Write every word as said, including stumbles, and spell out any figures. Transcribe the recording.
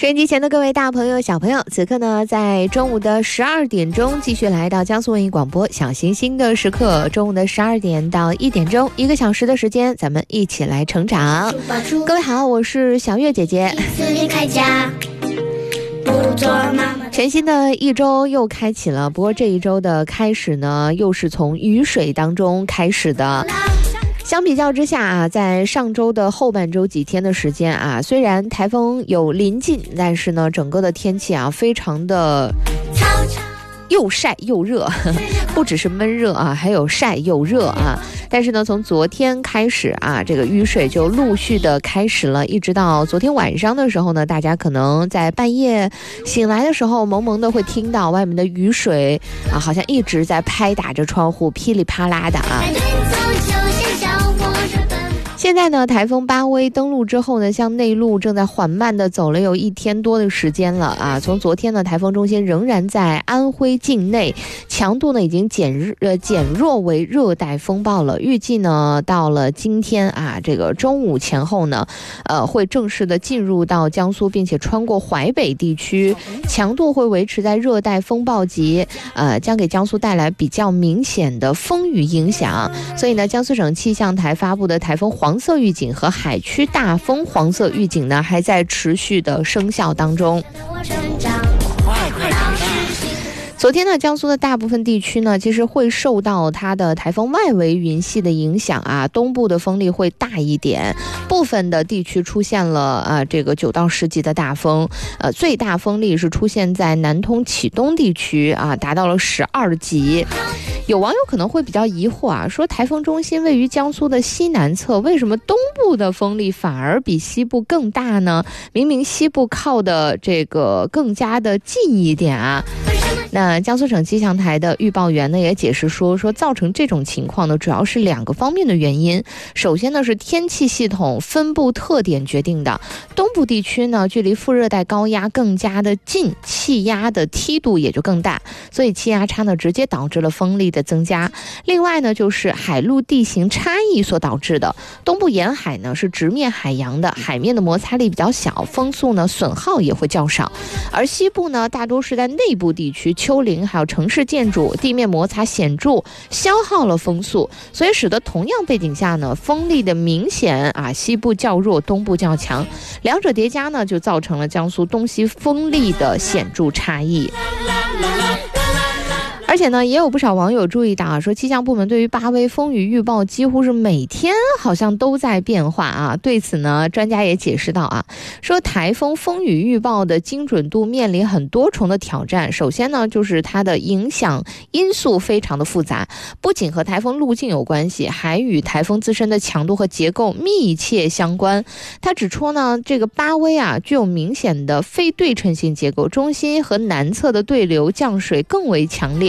收音机前的各位大朋友小朋友，此刻呢在中午的十二点钟继续来到江苏文艺广播小星星的时刻，中午的十二点到一点钟，一个小时的时间，咱们一起来成长。各位好，我是小月姐姐。全新的一周又开启了，不过这一周的开始呢又是从雨水当中开始的。相比较之下啊，在上周的后半周几天的时间啊，虽然台风有临近，但是呢整个的天气啊非常的又晒又热，不只是闷热啊，还有晒又热啊。但是呢从昨天开始啊，这个雨水就陆续的开始了，一直到昨天晚上的时候呢，大家可能在半夜醒来的时候蒙蒙的会听到外面的雨水啊，好像一直在拍打着窗户，噼里啪啦的啊。现在呢台风巴威登陆之后呢，向内陆正在缓慢的走了有一天多的时间了啊。从昨天呢台风中心仍然在安徽境内，强度呢已经减呃减弱为热带风暴了。预计呢到了今天啊这个中午前后呢呃会正式的进入到江苏，并且穿过淮北地区，强度会维持在热带风暴级，呃将给江苏带来比较明显的风雨影响。所以呢江苏省气象台发布的台风黄色预警和海区大风黄色预警呢还在持续的生效当中。昨天呢江苏的大部分地区呢其实会受到它的台风外围云系的影响啊，东部的风力会大一点，部分的地区出现了啊这个九到十级的大风，呃最大风力是出现在南通启东地区啊，达到了十二级。有网友可能会比较疑惑啊，说台风中心位于江苏的西南侧，为什么东部的风力反而比西部更大呢？明明西部靠的这个更加的近一点啊。那江苏省气象台的预报员呢也解释说，说造成这种情况呢主要是两个方面的原因。首先呢是天气系统分布特点决定的，东部地区呢距离副热带高压更加的近，气压的梯度也就更大，所以气压差呢直接导致了风力的增加。另外呢就是海陆地形差异所导致的，东部沿海呢是直面海洋的，海面的摩擦力比较小，风速呢损耗也会较少。而西部呢大多是在内部地区，丘陵还有城市建筑，地面摩擦显著，消耗了风速，所以使得同样背景下呢风力的明显啊西部较弱，东部较强，两者叠加呢就造成了江苏东西风力的显著差异。而且呢也有不少网友注意到啊，说气象部门对于巴威风雨预报几乎是每天好像都在变化啊。对此呢专家也解释到啊，说台风风雨预报的精准度面临很多重的挑战。首先呢就是它的影响因素非常的复杂，不仅和台风路径有关系，还与台风自身的强度和结构密切相关。他指出呢，这个巴威啊具有明显的非对称性结构，中心和南侧的对流降水更为强烈，